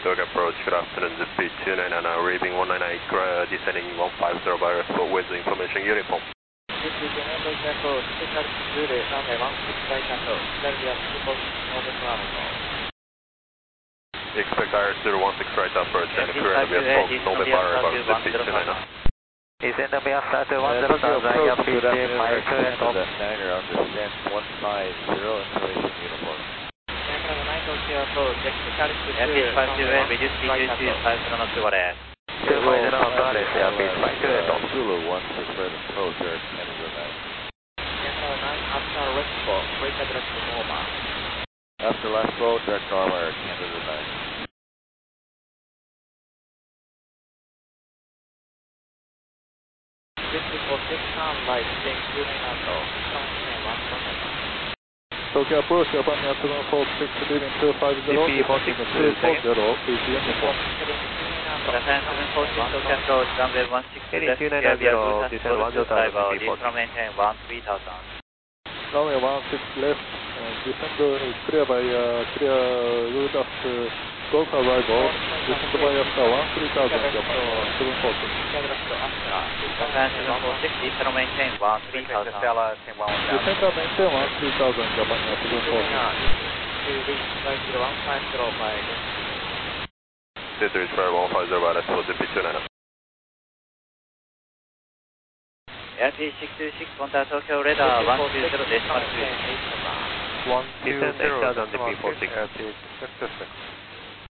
Tokyo approach, good afternoon, ZP29 and reading 198, descending 150 by report with information uniform. ZP29 Tokyo approach, special Zulu, runway 16 right control, Serbia 2 northern kilometer. Expect IR016 right approach and clear Navia Fox, northern bar about ZP29. Descend Navia start 10 Tanzania 50 miles clear and the niner on descent 150 information uniform. Tokyo approach, expect Airfield 528, reduce speed to 50 knots to what air. 250 knots, Airfield 528. Zulu 16 right approach, Air Canada 9. Canada 9, after left four, break direction over. After last roll, direct normal, Air Canada 9. ZP46, turn right, take 29 knots, maintain 1 kilometer. Tokyo approach, Japan Yatsugun 46, leading 250, ZP46, 240, is uniform. Japan 746, Tokyo approach, runway 16 left, Serbia 2 descend 105, descend maintain 13,000. Runway 16 left, descend is clear by clear route after Gulf arrival, descend by after 13,000, Japan 746. Japan 746, descend maintain 13,000. Descend and maintain 13,000, Japan 746. Cities for 150 by report ZP29. Airfield 626, contact Tokyo radar 120 decimal 2. 120, ZP46. Airfield 626.